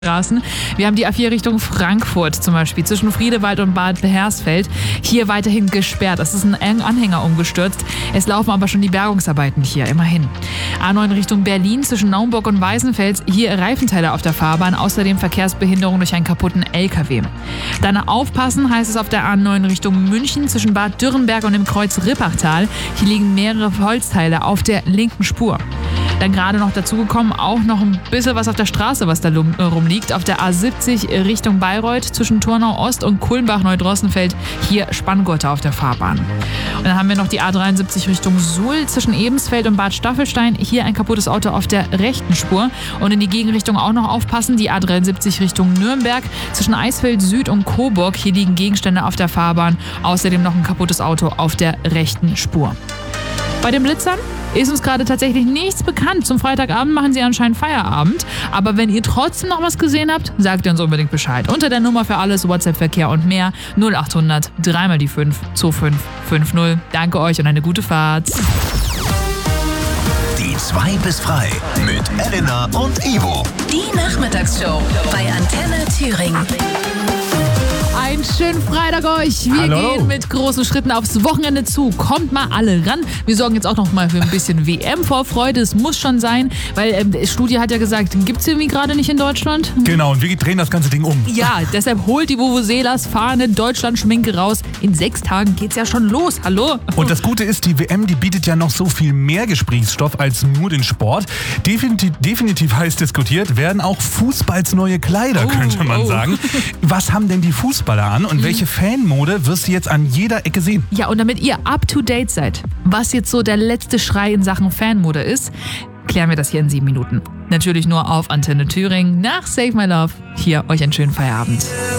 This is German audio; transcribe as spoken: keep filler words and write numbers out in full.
Straßen. Wir haben die A vier Richtung Frankfurt zum Beispiel, zwischen Friedewald und Bad Hersfeld. Hier weiterhin gesperrt. Es ist ein Anhänger umgestürzt. Es laufen aber schon die Bergungsarbeiten hier, immerhin. A neun Richtung Berlin, zwischen Naumburg und Weißenfels. Hier Reifenteile auf der Fahrbahn. Außerdem Verkehrsbehinderung durch einen kaputten L K W. Dann aufpassen heißt es auf der A neun Richtung München, zwischen Bad Dürrenberg und dem Kreuz Rippachtal. Hier liegen mehrere Holzteile auf der linken Spur. Dann gerade noch dazugekommen, auch noch ein bisschen was auf der Straße, was da rumliegt. Auf der A siebzig Richtung Bayreuth zwischen Turnau Ost und Kulmbach-Neudrossenfeld. Hier Spanngurte auf der Fahrbahn. Und dann haben wir noch die A dreiundsiebzig Richtung Suhl zwischen Ebensfeld und Bad Staffelstein. Hier ein kaputtes Auto auf der rechten Spur. Und in die Gegenrichtung auch noch aufpassen. Die A dreiundsiebzig Richtung Nürnberg zwischen Eisfeld Süd und Coburg. Hier liegen Gegenstände auf der Fahrbahn. Außerdem noch ein kaputtes Auto auf der rechten Spur. Bei den Blitzern ist uns gerade tatsächlich nichts bekannt. Zum Freitagabend machen sie anscheinend Feierabend. Aber wenn ihr trotzdem noch was gesehen habt, sagt ihr uns unbedingt Bescheid. Unter der Nummer für alles, WhatsApp-Verkehr und mehr null acht hundert drei mal die fünf zwei fünf fünf null. Danke euch und eine gute Fahrt. Die zwei bis frei mit Elena und Ivo. Die Nachmittagsshow bei Antenne Thüringen. Einen schönen Freitag euch. Wir Hallo. gehen mit großen Schritten aufs Wochenende zu. Kommt mal alle ran. Wir sorgen jetzt auch noch mal für ein bisschen W M-Vorfreude. Es muss schon sein, weil ähm, die Studie hat ja gesagt, gibt es irgendwie gerade nicht in Deutschland. Genau, und wir drehen das ganze Ding um. Ja, deshalb holt die Vuvuzelas Fahne Deutschland-Schminke raus. In sechs Tagen geht's ja schon los. Hallo. Und das Gute ist, die W M, die bietet ja noch so viel mehr Gesprächsstoff als nur den Sport. Definitiv, definitiv heiß diskutiert werden auch Fußballs neue Kleider, Oh, könnte man oh. sagen. Was haben denn die Fußballer an und welche Fanmode wirst du jetzt an jeder Ecke sehen? Ja, und damit ihr up-to-date seid, was jetzt so der letzte Schrei in Sachen Fanmode ist, klären wir das hier in sieben Minuten. Natürlich nur auf Antenne Thüringen nach Save My Love. Hier euch einen schönen Feierabend.